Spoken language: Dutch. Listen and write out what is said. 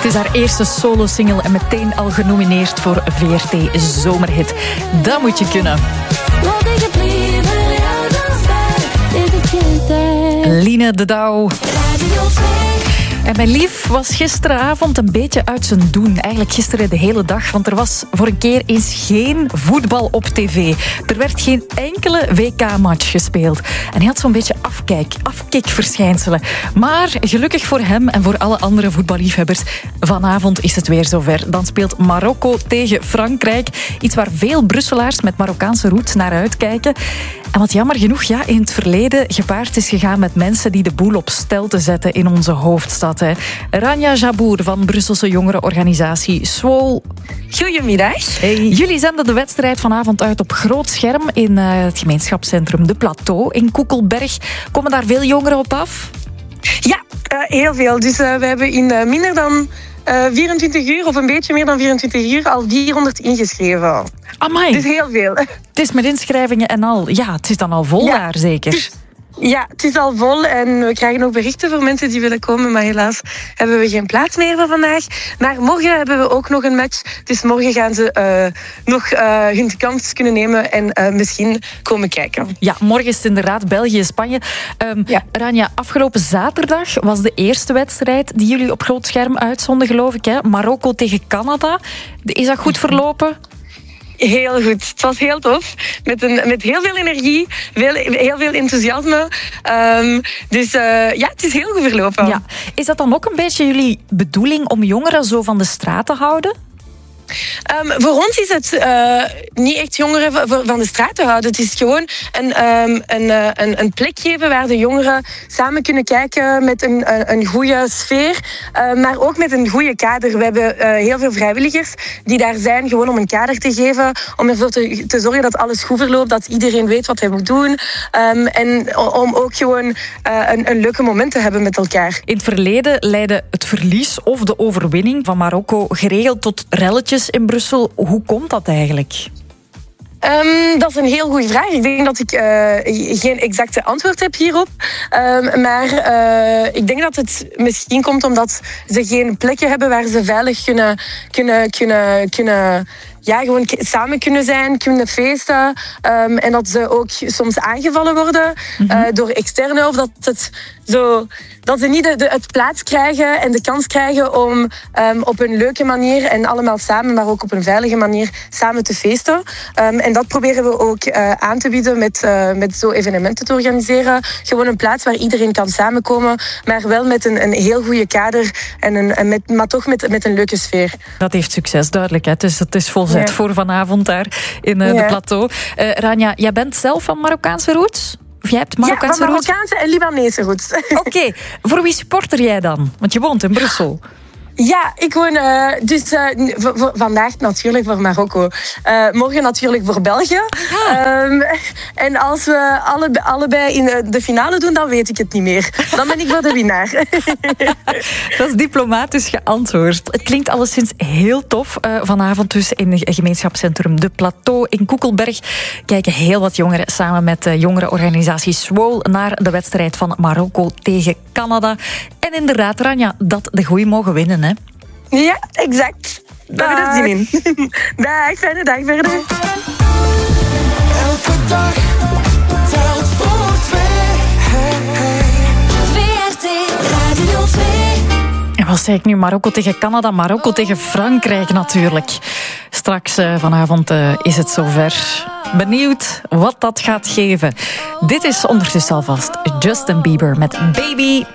is haar eerste solo-single en meteen al genomineerd voor VRT Zomerhit. Dat moet je kunnen. Line de Douw. En mijn lief was gisteravond een beetje uit zijn doen. Eigenlijk gisteren de hele dag, want er was voor een keer eens geen voetbal op tv. Er werd geen enkele WK-match gespeeld. En hij had zo'n beetje afkikverschijnselen. Maar gelukkig voor hem en voor alle andere voetballiefhebbers, vanavond is het weer zover. Dan speelt Marokko tegen Frankrijk. Iets waar veel Brusselaars met Marokkaanse roots naar uitkijken. En wat jammer genoeg in het verleden gepaard is gegaan met mensen die de boel op stelte zetten in onze hoofdstad. Rania Jabour van Brusselse jongerenorganisatie SWOL. Goedemiddag. Hey. Jullie zenden de wedstrijd vanavond uit op groot scherm in het gemeenschapscentrum De Plateau in Koekelberg. Komen daar veel jongeren op af? Ja, heel veel. Dus we hebben in minder dan 24 uur, of een beetje meer dan 24 uur, al 400 ingeschreven. Amai. Dus heel veel. Het is met inschrijvingen en al. Ja, het is dan al vol daar, zeker? Ja, het is al vol en we krijgen ook berichten voor mensen die willen komen. Maar helaas hebben we geen plaats meer voor vandaag. Maar morgen hebben we ook nog een match. Dus morgen gaan ze nog hun kans kunnen nemen en misschien komen kijken. Ja, morgen is het inderdaad België-Spanje. Rania, afgelopen zaterdag was de eerste wedstrijd die jullie op groot scherm uitzonden, geloof ik. Hè? Marokko tegen Canada. Is dat goed verlopen? Heel goed. Het was heel tof. Met heel veel energie, heel veel enthousiasme. Dus het is heel goed verlopen. Ja. Is dat dan ook een beetje jullie bedoeling om jongeren zo van de straat te houden? Voor ons is het niet echt jongeren van de straat te houden. Het is gewoon een plek geven waar de jongeren samen kunnen kijken met een goede sfeer, maar ook met een goede kader. We hebben heel veel vrijwilligers die daar zijn gewoon om een kader te geven, om ervoor te zorgen dat alles goed verloopt, dat iedereen weet wat hij moet doen en om ook gewoon een leuke moment te hebben met elkaar. In het verleden leidde het verlies of de overwinning van Marokko geregeld tot relletjes in Brussel. Hoe komt dat eigenlijk? Dat is een heel goede vraag. Ik denk dat ik geen exacte antwoord heb hierop. Maar ik denk dat het misschien komt omdat ze geen plekken hebben waar ze veilig kunnen gewoon samen kunnen zijn, kunnen feesten. En dat ze ook soms aangevallen worden door externe. Of dat ze niet het plaats krijgen en de kans krijgen om op een leuke manier en allemaal samen, maar ook op een veilige manier samen te feesten. En dat proberen we ook aan te bieden met zo evenementen te organiseren. Gewoon een plaats waar iedereen kan samenkomen, maar wel met een heel goede kader maar toch met een leuke sfeer. Dat heeft succes, duidelijk. Hè? Dus het is volzet voor vanavond daar in de Plateau. Rania, jij bent zelf van Marokkaanse roots? Of jij hebt Marokkaanse van roots? Marokkaanse en Libanese roots. Oké. Voor wie supporter jij dan? Want je woont in Brussel. Ja, ik woon vandaag natuurlijk voor Marokko. Morgen natuurlijk voor België. En als we allebei in de finale doen, dan weet ik het niet meer. Dan ben ik voor de winnaar. Dat is diplomatisch geantwoord. Het klinkt alleszins heel tof. Vanavond dus in het gemeenschapscentrum De Plateau in Koekelberg kijken heel wat jongeren samen met de jongerenorganisatie SWOL naar de wedstrijd van Marokko tegen Canada. En inderdaad, Rania, dat de goeie mogen winnen, hè? Ja, exact. Daar heb ik er zin in. Dag, fijne dag verder. Elke dag telt voor twee. VRT Radio 2. En wat zei ik nu? Marokko tegen Canada, Marokko tegen Frankrijk natuurlijk. Straks vanavond is het zover. Benieuwd wat dat gaat geven. Dit is ondertussen alvast Justin Bieber met Baby.